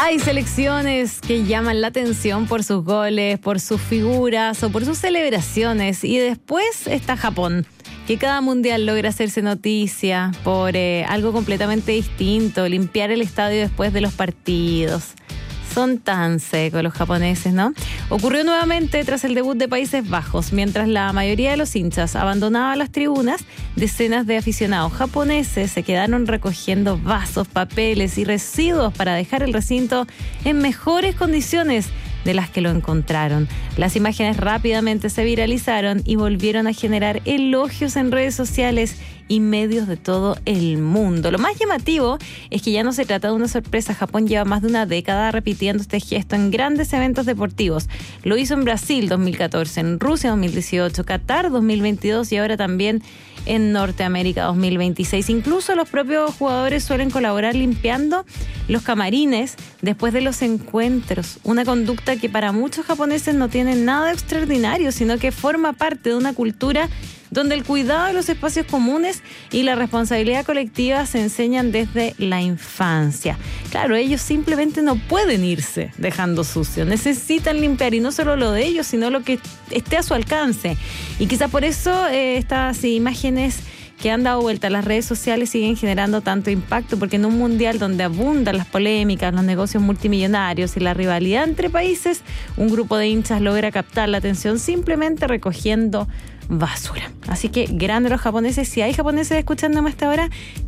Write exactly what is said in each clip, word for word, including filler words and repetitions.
Hay selecciones que llaman la atención por sus goles, por sus figuras o por sus celebraciones. Y después está Japón, que cada mundial logra hacerse noticia por eh, algo completamente distinto, limpiar el estadio después de los partidos. Son tan secos los japoneses, ¿no? Ocurrió nuevamente tras el debut de Países Bajos. Mientras la mayoría de los hinchas abandonaba las tribunas, decenas de aficionados japoneses se quedaron recogiendo vasos, papeles y residuos para dejar el recinto en mejores condiciones de las que lo encontraron. Las imágenes rápidamente se viralizaron y volvieron a generar elogios en redes sociales y medios de todo el mundo. Lo más llamativo es que ya no se trata de una sorpresa. Japón lleva más de una década repitiendo este gesto en grandes eventos deportivos. Lo hizo en Brasil dos mil catorce, en Rusia dos mil dieciocho, Qatar dos mil veintidós y ahora también en Norteamérica dos mil veintiséis. Incluso los propios jugadores suelen colaborar limpiando los camarines después de los encuentros. Una conducta que para muchos japoneses no tiene nada de extraordinario, sino que forma parte de una cultura donde el cuidado de los espacios comunes y la responsabilidad colectiva se enseñan desde la infancia. Claro, ellos simplemente no pueden irse dejando sucio, necesitan limpiar, y no solo lo de ellos, sino lo que esté a su alcance. Y quizá por eso eh, estas imágenes que han dado vuelta a las redes sociales siguen generando tanto impacto, porque en un mundial donde abundan las polémicas, los negocios multimillonarios y la rivalidad entre países, un grupo de hinchas logra captar la atención simplemente recogiendo basura. Así que grande los japoneses. Si hay japoneses escuchándome hasta ahora,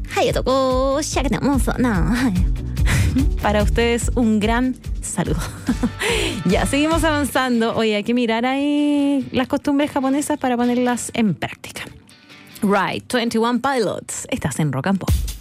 para ustedes un gran saludo. Ya, seguimos avanzando. Oye, hay que mirar ahí las costumbres japonesas para ponerlas en práctica. Right, veintiuno Pilots. Estás en Rock and Pop.